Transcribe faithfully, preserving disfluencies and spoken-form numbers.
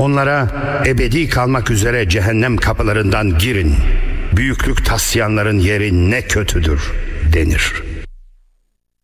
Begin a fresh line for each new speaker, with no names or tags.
Onlara ebedi kalmak üzere cehennem kapılarından girin. Büyüklük taslayanların yeri ne kötüdür denir.